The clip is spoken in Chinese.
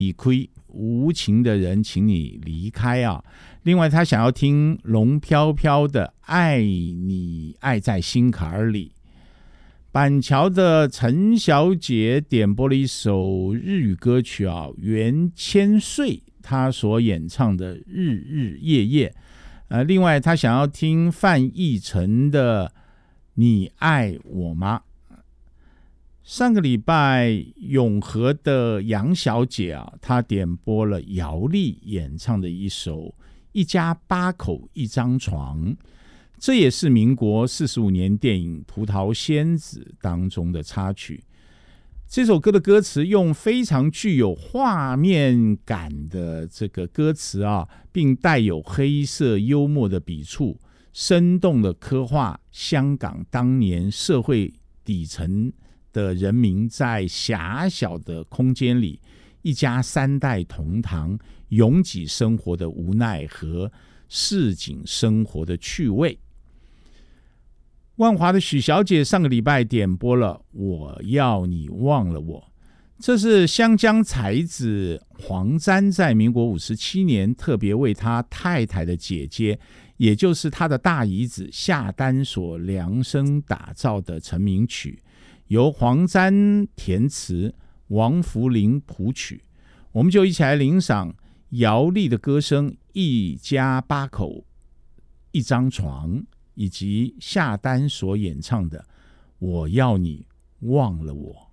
已亏，无情的人请你离开啊。另外他想要听龙飘飘的爱你爱在心坎里。板桥的陈小姐点播了一首日语歌曲啊，袁千岁她所演唱的日日夜夜。另外她想要听范逸臣的你爱我吗。上个礼拜永和的杨小姐啊，她点播了姚丽演唱的一首一家8口一张床，这也是民国45年电影《葡萄仙子》当中的插曲。这首歌的歌词用非常具有画面感的这个歌词啊，并带有黑色幽默的笔触，生动的刻画香港当年社会底层的人民在狭小的空间里一家3代同堂拥挤生活的无奈和市井生活的趣味。万华的许小姐上个礼拜点播了我要你忘了我，这是湘江才子黄沾在民国57年特别为他太太的姐姐，也就是他的大姨子夏丹所量身打造的成名曲，由黄沾填词，王福林谱曲。我们就一起来欣赏姚丽的歌声一家8口一张床，以及夏丹所演唱的我要你忘了我。